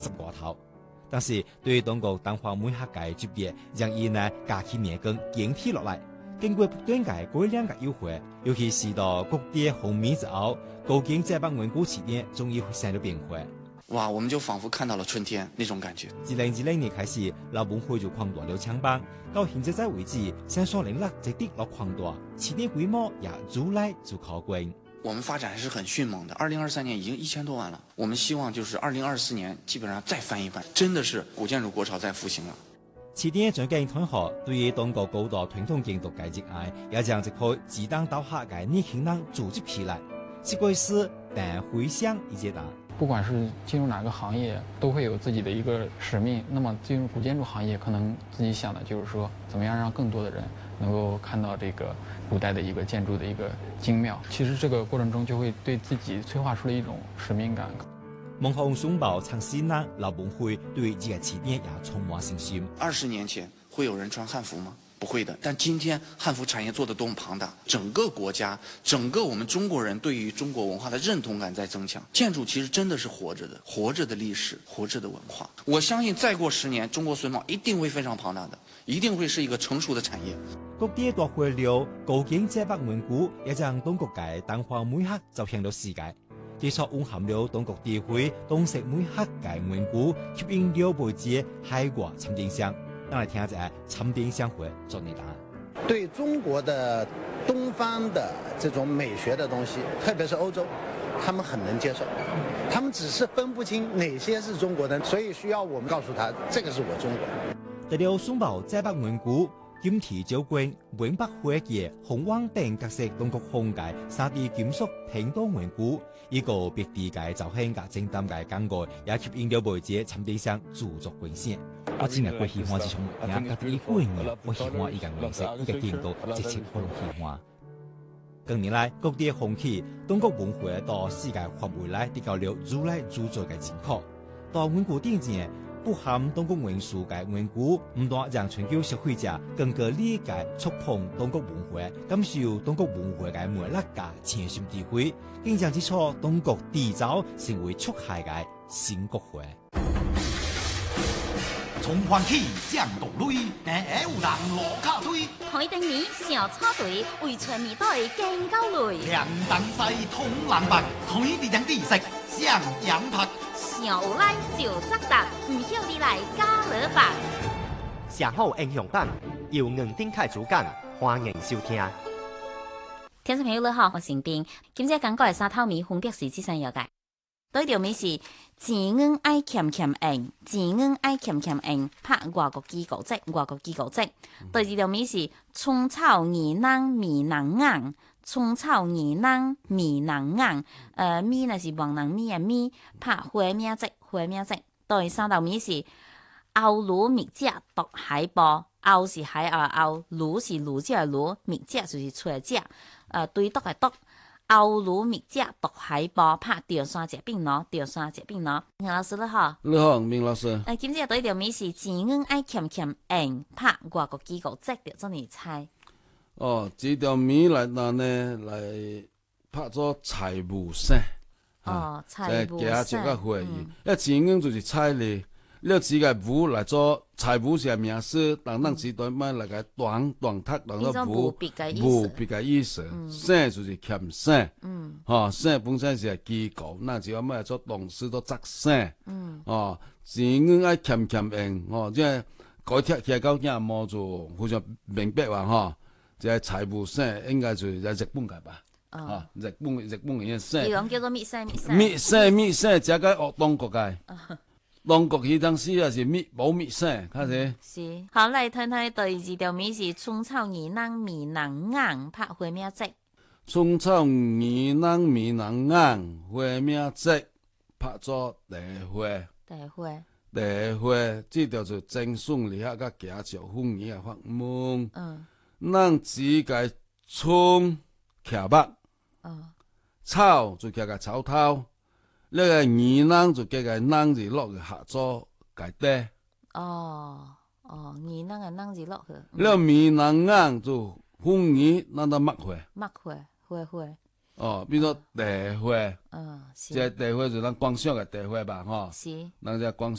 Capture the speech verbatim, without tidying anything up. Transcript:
十外头。但是对于中國淡化每客嘅級別，仍然呢假期年更堅持落嚟。經過不斷嘅改良嘅優惠，尤其是到各地紅米之後，高經濟百穩固起點終於會產生變化。 哇，我們就仿佛看到了春天那種感覺。 自零二零年開始，老本會就擴大了槍幫，到現在為止，上雙零六直跌落擴大，起點規模也逐來就靠近。 我們發展還是很迅猛的，二零二三年已經一千多萬了。我們希望就是二零二四年基本上再翻一番，真的是古建築國潮再復興了。 起點將經推學，對於中國高度傳統建築嘅熱愛，也將這塊指當刀下嘅年輕人組織起來，是歸是但回鄉一階段。 不管是進入哪個行業，都會有自己的一個使命。那麼進入古建築行業，可能自己想的就是說，怎麼樣讓更多的人能夠看到這個古代的一個建築的一個精妙。其實這個過程中就會對自己催化出了一種使命感。 夢紅松寶長線呢，老本會對這個起點也充滿信心。 二十年前會有人穿漢服嗎？不會的，但今天漢服產業做得多麼龐大，整個國家，整個我們中國人對於中國文化的認同感在增強。建築其實真的是活着的，活着的歷史，活着的文化。我相信再過十年，中國榫卯一定會非常龐大的，一定會是一個成熟的產業。 各地奪回了高經濟百穩固，也將東國界淡化每刻走向了世界。基礎蘊含了東國地會東食每刻界穩固，吸引了輩子海外參定香。讓來聽下參定香會做內答。 對中國的東方的這種美學的東西，特別是歐洲，他們很能接受，他們只是分不清哪些是中國的，所以需要我們告訴他，這個是我中國。 得了松寶在北穩固，金提交關永北會嘅紅黃燈格式東國紅界三 D 金屬拼到穩固，一個別地界就興格正擔界感覺，也吸引了輩子參定香著作貢獻。我今日過喜歡這種人家的觀念，我喜歡一個顏色，一個建築，直接可能喜歡。近年來，各地紅起，中國文化到世界範圍內得到了如來著作嘅認可。到穩固頂前，不含中國元素嘅穩固，唔但讓全球消費者更加理解觸碰中國文化，感受中國文化嘅魅力嘅潛心智慧，更將之初中國締造成為出海嘅新國會。 從環起降到雷，但有人落卡堆。 台燈年小草隊為全面隊更高雷。 兩等西通藍白，台地人地色上陽拍。 小有來就責答，唔曉你來加勒白。 上好英雄版由吳丁凱主講，歡迎收聽。 聽眾朋友你好，我是丁，今朝講過係沙頭米分別是幾項要解。對條米是錢銀愛欠欠硬，錢銀愛欠欠硬，拍外國機構績，外國機構績。對二條米是蔥草二囊米囊硬，蔥草二囊米囊硬。呃，米呢是黃囊米嘅米，拍花名績，花名績。對三條米是鰲鱸蜜鯽獨海波，鰲是海鰲鰲，鱸是鱸子嘅鱸，蜜鯽就是菜鯽。呃，對獨嘅獨。鰲鱸蜜鯽獨海波，拍吊山隻冰螺，吊山隻冰螺。吳老師你好， 你好，明老師。 誒，今朝對條米是錢銀愛欠欠硬，拍外國機構績掉咗你猜。 哦，這條米嚟嗱呢嚟拍咗財務省。 哦，財務省。 即係個會議，因為錢銀就是菜咧，你自己武嚟做財務是名詞，等等時代咪嚟個短短讀當做武，武別個意思，省就是欠省，哦，省本身是機構，那就要咪做動詞都責省，哦，錢銀愛欠欠硬，哦，即係改貼起來到今冇做，非常明白話嗬，即係財務省應該就係日本嘅吧，哦，日本日本嘅省， 叫叫做密省密省， 密省密省，即係個東國嘅。中國迄當時也是米冇米生，看是。 是，好嚟睇睇第二條米是蔥草二囊米囊硬，拍花名績。 蔥草二囊米囊硬，花名績，拍咗地花。 地花。 地花，這條就正順利下個假條風雨嘅發夢。 嗯。 咱只個蔥徛目。 嗯。 草就徛個草頭。呢個二囊就叫個囊字落去下咗界底。 哦哦，二囊嘅囊字落去。呢個米囊硬就風雨，咱都抹花。 抹花花花。 哦，比如说地花， 嗯，是这地花就咱观赏的地花吧，吼， 是， 咱这观